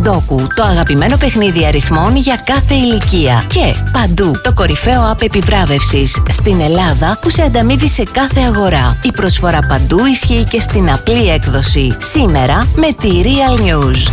Sudoku, το αγαπημένο παιχνίδι αριθμών για κάθε ηλικία. Και παντού, το κορυφαίο app επιβράβευσης στην Ελλάδα που σε ανταμείβει σε κάθε αγορά. Η προσφορά παντού ισχύει και στην απλή έκδοση. Σήμερα με τη Real News.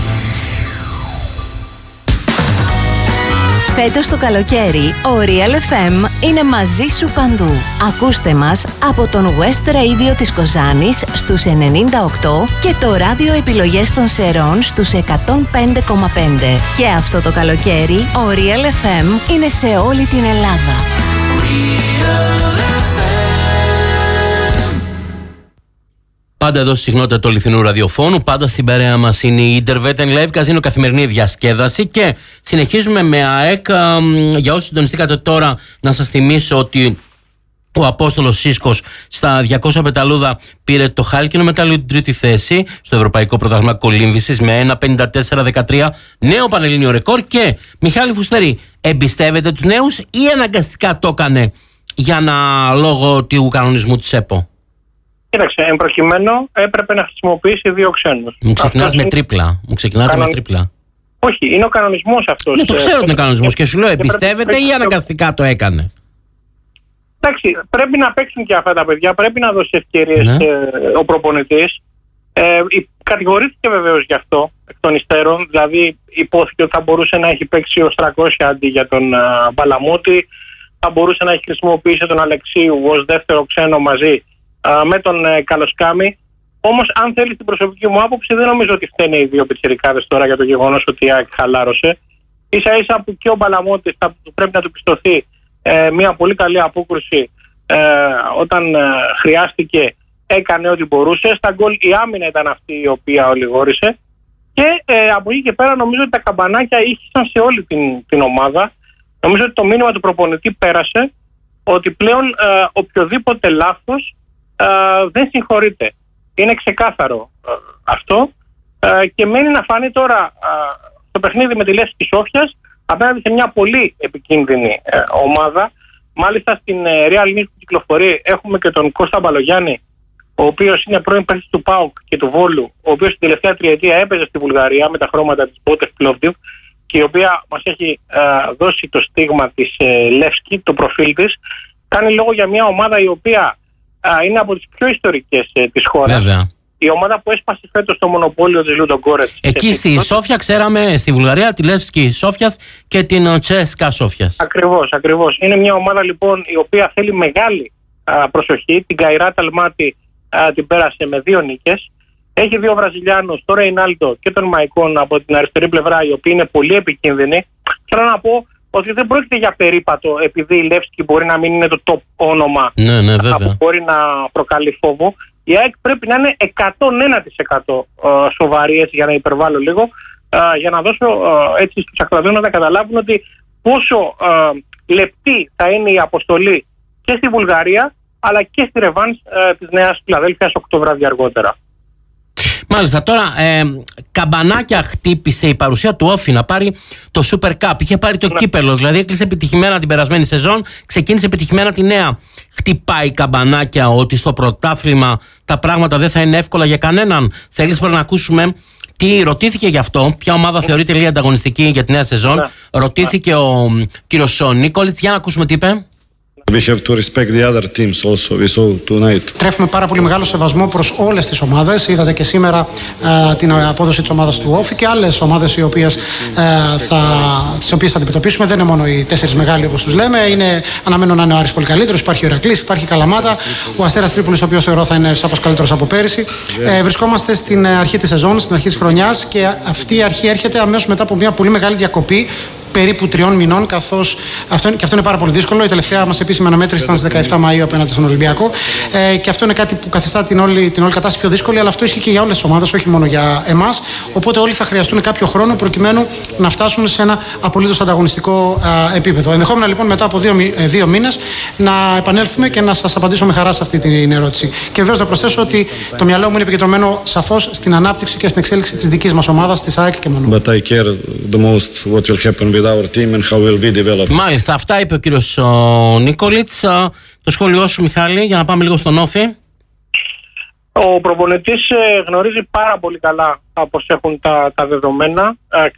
Φέτος το καλοκαίρι, ο Real FM είναι μαζί σου παντού. Ακούστε μας από τον West Radio της Κοζάνης στους 98 και το ράδιο επιλογές των Σερών στους 105,5. Και αυτό το καλοκαίρι, ο Real FM είναι σε όλη την Ελλάδα. Πάντα εδώ στη συχνότητα του αληθινού ραδιοφώνου, πάντα στην παρέα μας είναι η Interveten Live Casino, καθημερινή διασκέδαση, και συνεχίζουμε με ΑΕΚ. Για όσοι συντονιστήκατε τώρα, να σας θυμίσω ότι ο Απόστολος Σίσκος στα 200 πεταλούδα πήρε το χάλκινο μετάλλιο την τρίτη θέση στο Ευρωπαϊκό Πρωτάθλημα Κολύμβησης με 1.54.13, νέο πανελλήνιο ρεκόρ. Και Μιχάλη Φουστερή, εμπιστεύεται τους νέους ή αναγκαστικά το έκανε λόγω του κανονισμού της ΕΠΟ? Κοίταξε, εν προκειμένου έπρεπε να χρησιμοποιήσει δύο ξένους. Μου ξεκινάς με τρίπλα. Με τρίπλα. Όχι, είναι ο κανονισμός αυτός. Ναι, το ξέρω ότι είναι κανονισμός και σου λέω, εμπιστεύεται ή αναγκαστικά το έκανε? Εντάξει, πρέπει να παίξουν και αυτά τα παιδιά, πρέπει να δώσει ευκαιρίες ο προπονητής. Κατηγορήθηκε βεβαίως γι' αυτό εκ των υστέρων, δηλαδή υπόθηκε ότι θα μπορούσε να έχει παίξει ο Στρακώσια αντί για τον Μπαλαμούτη, θα μπορούσε να έχει χρησιμοποιήσει τον Αλεξίου ως δεύτερο ξένο μαζί με τον Καλοσκάμι. Όμως, αν θέλει την προσωπική μου άποψη, δεν νομίζω ότι φταίνε οι δύο πιτσιρικάδες τώρα για το γεγονός ότι η ΑΕΚ χαλάρωσε. Ίσα ίσα που και ο Μπαλαμώτης πρέπει να του πιστωθεί μια πολύ καλή απόκρουση όταν χρειάστηκε, έκανε ό,τι μπορούσε. Στα γκολ η άμυνα ήταν αυτή η οποία ολιγόρησε. Και από εκεί και πέρα νομίζω ότι τα καμπανάκια ήχησαν σε όλη την ομάδα. Νομίζω ότι το μήνυμα του προπονητή πέρασε, ότι πλέον οποιοδήποτε λάθος δεν συγχωρείται. Είναι ξεκάθαρο αυτό και μένει να φανεί τώρα στο παιχνίδι με τη Λεύσκη Σόφιας απέναντι σε μια πολύ επικίνδυνη ομάδα. Μάλιστα στην Real News που κυκλοφορεί έχουμε και τον Κώστα Μπαλογιάννη, ο οποίος είναι πρώην παίκτης του ΠΑΟΚ και του Βόλου, ο οποίος την τελευταία τριετία έπαιζε στη Βουλγαρία με τα χρώματα της Μπότεφ Πλόβδιβ και η οποία μας έχει δώσει το στίγμα της Λεύσκη, το προφίλ της. Κάνει λόγο για μια ομάδα η οποία είναι από τις πιο ιστορικές της χώρας. Βέβαια. Η ομάδα που έσπασε φέτος το μονοπόλιο της Λουντογκόρετς. Εκεί στη Σόφια ξέραμε, στη Βουλγαρία, τη Λεύσκη Σόφιας και την Τσέσκα Σόφιας. Ακριβώς. Είναι μια ομάδα λοιπόν η οποία θέλει μεγάλη προσοχή. Την Καϊράτ Αλμάτι την πέρασε με 2 νίκες. Έχει 2 Βραζιλιάνους, τον Ρεϊνάλντο και τον Μαϊκόν από την αριστερή πλευρά, οι οποίοι είναι πολύ επικίνδυνοι. Θέλω να πω ότι δεν πρόκειται για περίπατο, επειδή η Λεύσκη μπορεί να μην είναι το top όνομα που μπορεί να προκαλεί φόβο. Η ΑΕΚ πρέπει να είναι 101% σοβαρή, έτσι, για να υπερβάλλω λίγο, για να δώσω έτσι στους ακροατές να καταλάβουν ότι πόσο λεπτή θα είναι η αποστολή και στη Βουλγαρία αλλά και στη ρεβάνς της Νέας Φιλαδέλφειας 8 βράδια αργότερα. Μάλιστα, τώρα καμπανάκια χτύπησε η παρουσία του Όφη να πάρει το Super Cup. Είχε πάρει το κύπελο, δηλαδή έκλεισε επιτυχημένα την περασμένη σεζόν, ξεκίνησε επιτυχημένα τη νέα. Χτυπάει καμπανάκια ότι στο πρωτάθλημα τα πράγματα δεν θα είναι εύκολα για κανέναν? Θέλεις να ακούσουμε τι ρωτήθηκε γι' αυτό, ποια ομάδα θεωρείται λίγη ανταγωνιστική για τη νέα σεζόν? Ρωτήθηκε ο κύριος Νίκολιτς, για να ακούσουμε τι είπε. We have to respect the other teams also. We saw tonight. Τρέφουμε πάρα πολύ μεγάλο σεβασμό προς όλες τις ομάδες. Είδατε και σήμερα την απόδοση της ομάδας του Όφη και άλλες ομάδες τις οποίες θα αντιμετωπίσουμε. Δεν είναι μόνο οι 4 μεγάλοι όπως τους λέμε. Αναμένω να είναι ο Άρης πολύ καλύτερος. Υπάρχει ο Ηρακλής, υπάρχει η Καλαμάτα, ο Αστέρας Τρίπολης, ο οποίος θεωρώ θα είναι σαφώς καλύτερος από πέρυσι. Βρισκόμαστε στην αρχή της σεζόν, στην αρχή της χρονιάς και αυτή η αρχή έρχεται αμέσως μετά από μια πολύ μεγάλη διακοπή περίπου 3 μηνών, καθώς αυτό είναι πάρα πολύ δύσκολο. Η τελευταία μας επίσημη αναμέτρηση ήταν στις 17 Μαΐου απέναντι στον Ολυμπιακό. Και αυτό είναι κάτι που καθιστά την όλη κατάσταση πιο δύσκολη, αλλά αυτό ισχύει και για όλες τις ομάδες, όχι μόνο για εμάς. Οπότε όλοι θα χρειαστούν κάποιο χρόνο προκειμένου να φτάσουν σε ένα απολύτως ανταγωνιστικό επίπεδο. Ενδεχόμενα λοιπόν μετά από 2 μήνες να επανέλθουμε και να σας απαντήσω με χαρά σε αυτή την ερώτηση. Και βεβαίως να προσθέσω ότι το μυαλό μου είναι επικεντρωμένο σαφώς στην ανάπτυξη και στην εξέλιξη της δικής μας ομάδας, της ΑΕΚ και μόνο. But I care the most what will happen with our team and how will we develop. Μάλιστα, αυτά είπε ο κύριος Νίκολιτς. Το σχόλιο σου, Μιχάλη, για να πάμε λίγο στον Όφη. Ο προπονητής γνωρίζει πάρα πολύ καλά πώς έχουν τα δεδομένα.